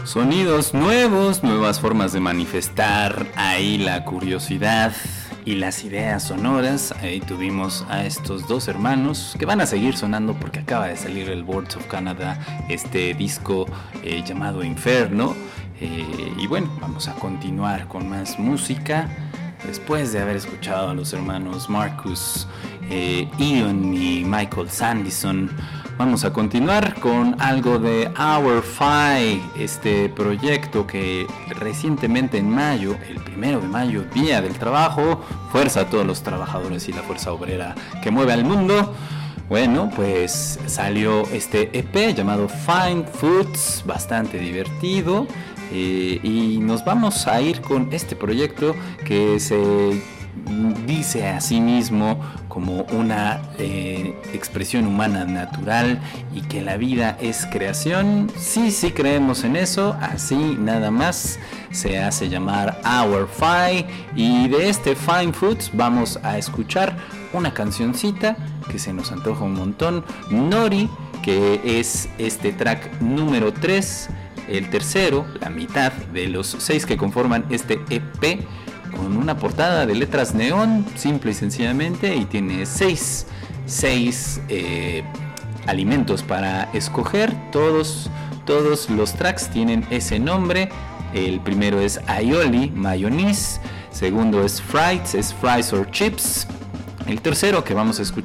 Sonidos nuevos, nuevas formas de manifestar ahí la curiosidad y las ideas sonoras. Ahí tuvimos a estos dos hermanos que van a seguir sonando porque acaba de salir el Boards of Canada, este disco llamado Inferno. Y bueno, vamos a continuar con más música. Después de haber escuchado a los hermanos Marcus, Ian y Michael Sandison, vamos a continuar con algo de Hour 5, este proyecto que recientemente en mayo, el 1 de mayo, Día del Trabajo, fuerza a todos los trabajadores y la fuerza obrera que mueve al mundo. Bueno, pues salió este EP llamado Fine Foods, bastante divertido. Y nos vamos a ir con este proyecto que se dice a sí mismo como una expresión humana natural y que la vida es creación. Sí creemos en eso, así nada más se hace llamar Hour 5. Y de este Fine Foods vamos a escuchar una cancioncita que se nos antoja un montón, Nori, que es este track número 3, el tercero, la mitad de los 6 que conforman este EP, con una portada de letras neón, simple y sencillamente, y tiene 6 alimentos para escoger. Todos los tracks tienen ese nombre. El primero es aioli, mayonnaise. Segundo es fries or chips. El tercero que vamos a escuchar